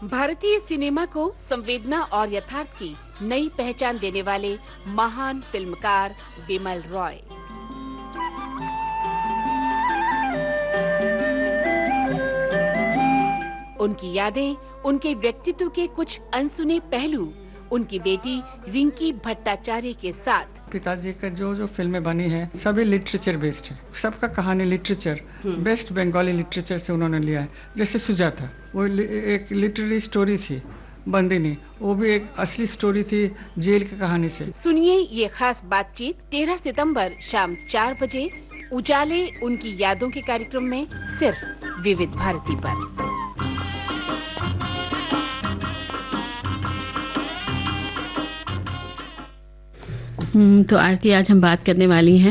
भारतीय सिनेमा को संवेदना और यथार्थ की नई पहचान देने वाले महान फिल्मकार बिमल रॉय। उनकी यादें, उनके व्यक्तित्व के कुछ अनसुने पहलू, उनकी बेटी रिंकी भट्टाचार्य के साथ। पिताजी का जो फिल्में बनी है सभी लिटरेचर बेस्ड है, सबका कहानी लिटरेचर बेस्ट बंगाली लिटरेचर से उन्होंने लिया है। जैसे सुजाता, वो एक लिटरेरी स्टोरी थी। बंदिनी, वो भी एक असली स्टोरी थी जेल की कहानी से। सुनिए ये खास बातचीत 13 सितंबर शाम 4 बजे उजाले उनकी यादों के कार्यक्रम में, सिर्फ विविध भारती पर। तो आरती, आज हम बात करने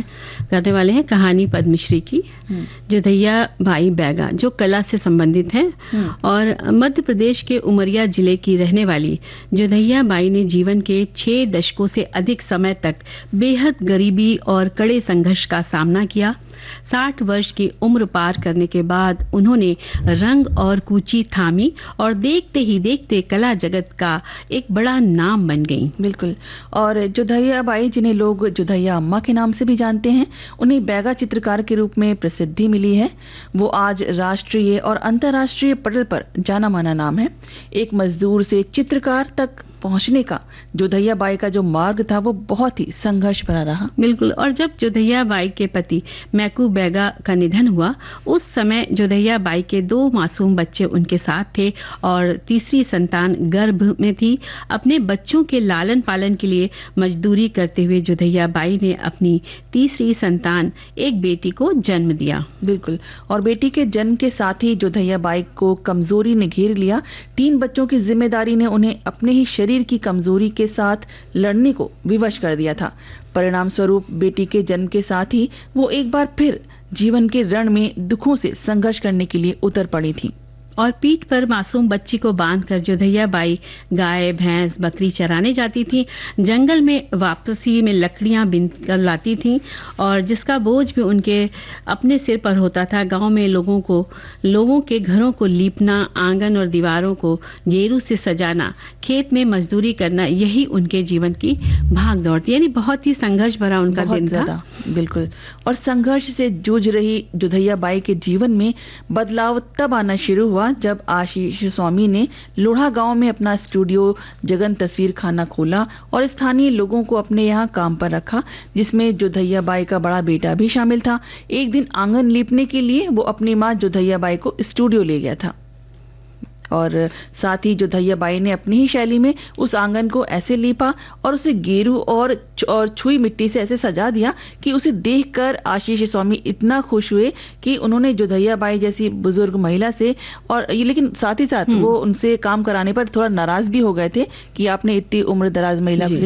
वाले हैं कहानी पद्मश्री की, जोधैया बाई बैगा, जो कला से संबंधित है। और मध्य प्रदेश के उमरिया जिले की रहने वाली जोधैया बाई ने जीवन के 6 दशकों से अधिक समय तक बेहद गरीबी और कड़े संघर्ष का सामना किया। 60 वर्ष की उम्र पार करने के बाद उन्होंने रंग और कूची थामी और देखते ही देखते कला जगत का एक बड़ा नाम बन गई। बिल्कुल। और जोधैया बाई, जिन्हें लोग जोधैया अम्मा के नाम से भी जानते हैं, उन्हें बैगा चित्रकार के रूप में प्रसिद्धि मिली है। वो आज राष्ट्रीय और अंतर्राष्ट्रीय पटल पर जाना माना नाम है। एक मजदूर से चित्रकार तक पहुंचने का जोधैया बाई का जो मार्ग था वो बहुत ही संघर्ष भरा रहा। बिल्कुल। और जब जोधैया बाई के पति मैकू बैगा का निधन हुआ, उस समय जोधैया बाई के 2 मासूम बच्चे उनके साथ थे और तीसरी संतान गर्भ में थी। अपने बच्चों के लालन पालन के लिए मजदूरी करते हुए जोधैया बाई ने अपनी तीसरी संतान, एक बेटी को जन्म दिया। बिल्कुल। और बेटी के जन्म के साथ ही जोधैया बाई को कमजोरी ने घेर लिया। 3 बच्चों की जिम्मेदारी ने उन्हें अपने ही शरीर की कमजोरी के साथ लड़ने को विवश कर दिया था। परिणाम स्वरूप बेटी के जन्म के साथ ही वो एक बार फिर जीवन के रण में दुखों से संघर्ष करने के लिए उतर पड़ी थी। और पीठ पर मासूम बच्ची को बांधकर जोधैया बाई गाय, भैंस, बकरी चराने जाती थी। जंगल में वापसी में लकड़ियां बीन कर लाती थी और जिसका बोझ भी उनके अपने सिर पर होता था। गांव में लोगों के घरों को लीपना, आंगन और दीवारों को गेरू से सजाना, खेत में मजदूरी करना, यही उनके जीवन की भाग दौड़ थी। यानी बहुत ही संघर्ष भरा उनका दिन था। बिल्कुल। और संघर्ष से जूझ रही जोधैया बाई के जीवन में बदलाव तब आना शुरू हुआ जब आशीष स्वामी ने लोढ़ा गांव में अपना स्टूडियो जगन तस्वीर खाना खोला और स्थानीय लोगों को अपने यहां काम पर रखा, जिसमें जोधैया बाई का बड़ा बेटा भी शामिल था। एक दिन आंगन लीपने के लिए वो अपनी मां जोधैया बाई को स्टूडियो ले गया था और साथ ही जोधैया बाई ने अपनी ही शैली में उस आंगन को ऐसे लीपा और उसे गेरू और छुई मिट्टी से ऐसे सजा दिया कि उसे देखकर आशीष स्वामी इतना खुश हुए कि उन्होंने जोधैया बाई जैसी बुजुर्ग महिला से, और ये लेकिन साथ ही साथ वो उनसे काम कराने पर थोड़ा नाराज भी हो गए थे कि आपने इतनी उम्र दराज महिला